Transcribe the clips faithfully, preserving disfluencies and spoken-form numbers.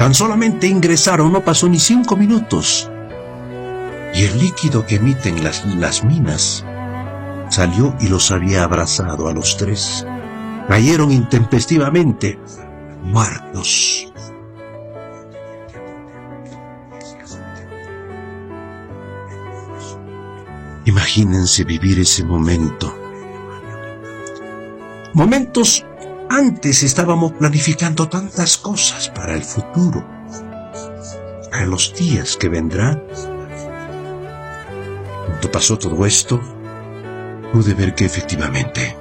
Tan solamente ingresaron, no pasó ni cinco minutos. Y el líquido que emiten las, las minas salió y los había abrazado a los tres. Cayeron intempestivamente, muertos. Imagínense vivir ese momento. Momentos antes estábamos planificando tantas cosas para el futuro, para los días que vendrán. Cuando pasó todo esto, pude ver que efectivamente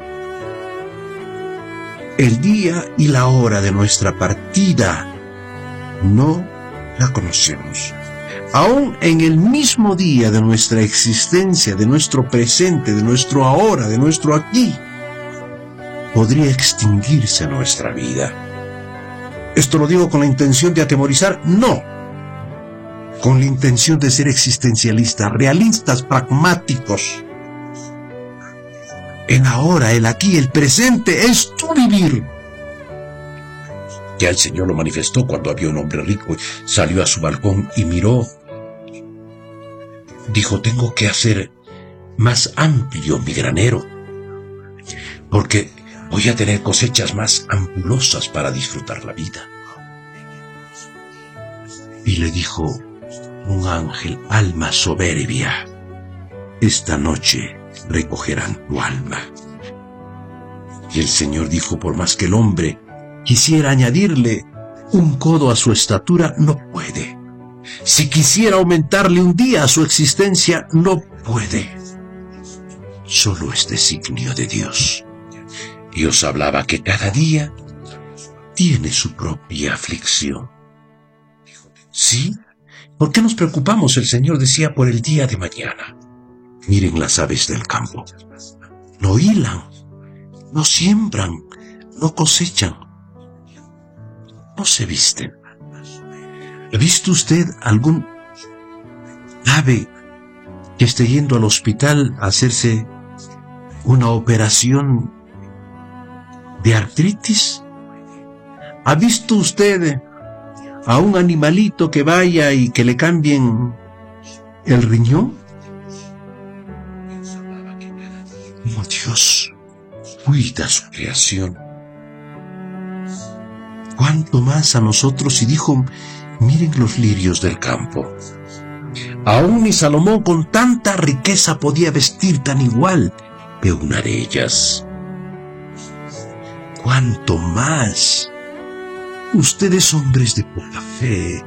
el día y la hora de nuestra partida no la conocemos. Aún en el mismo día de nuestra existencia, de nuestro presente, de nuestro ahora, de nuestro aquí, podría extinguirse nuestra vida. ¿Esto lo digo con la intención de atemorizar? No. Con la intención de ser existencialistas, realistas, pragmáticos. El ahora, el aquí, el presente es tu vivir. Ya el Señor lo manifestó cuando había un hombre rico, salió a su balcón y miró. Dijo, tengo que hacer más amplio mi granero, porque voy a tener cosechas más ampulosas para disfrutar la vida. Y le dijo un ángel, alma soberbia, esta noche recogerán tu alma. Y el Señor dijo, por más que el hombre quisiera añadirle un codo a su estatura, no puede. Si quisiera aumentarle un día a su existencia, no puede. Solo es designio de Dios. Dios hablaba que cada día tiene su propia aflicción. ¿Sí? ¿Por qué nos preocupamos? El Señor decía por el día de mañana. Miren las aves del campo. No hilan, no siembran, no cosechan, no se visten. ¿Ha visto usted algún ave que esté yendo al hospital a hacerse una operación de artritis? ¿Ha visto usted a un animalito que vaya y que le cambien el riñón? Como Dios cuida su creación, cuánto más a nosotros. Y dijo, miren los lirios del campo. Aún ni Salomón con tanta riqueza podía vestir tan igual que una de ellas. Cuánto más ustedes, hombres de poca fe.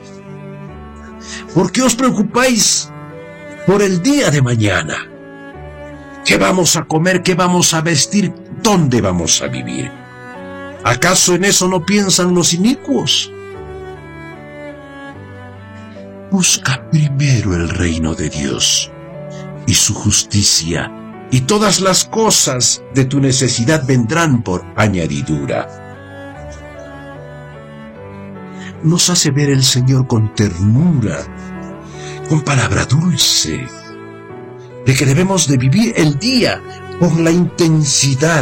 ¿Por qué os preocupáis por el día de mañana? ¿Qué vamos a comer? ¿Qué vamos a vestir? ¿Dónde vamos a vivir? ¿Acaso en eso no piensan los inicuos? Busca primero el reino de Dios y su justicia, y todas las cosas de tu necesidad vendrán por añadidura. Nos hace ver el Señor con ternura, con palabra dulce, de que debemos de vivir el día con la intensidad.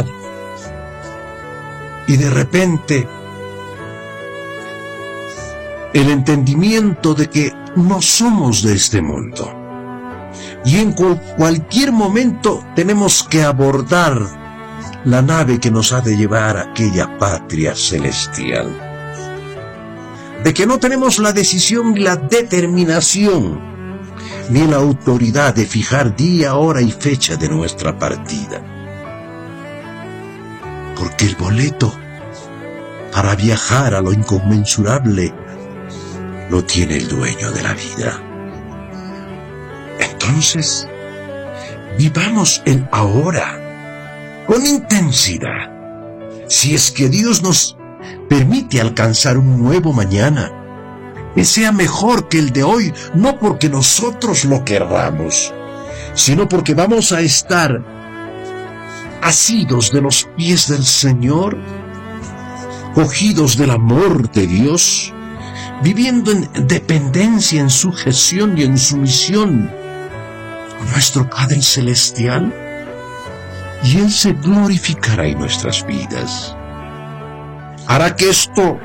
Y de repente, el entendimiento de que no somos de este mundo. Y en cual, cualquier momento tenemos que abordar la nave que nos ha de llevar a aquella patria celestial. De que no tenemos la decisión ni la determinación, ni la autoridad de fijar día, hora y fecha de nuestra partida. Porque el boleto para viajar a lo inconmensurable lo tiene el dueño de la vida. Entonces, vivamos el ahora con intensidad. Si es que Dios nos permite alcanzar un nuevo mañana, que sea mejor que el de hoy, no porque nosotros lo querramos, sino porque vamos a estar asidos de los pies del Señor, cogidos del amor de Dios, viviendo en dependencia, en sujeción y en sumisión a nuestro Padre Celestial, y Él se glorificará en nuestras vidas. Hará que esto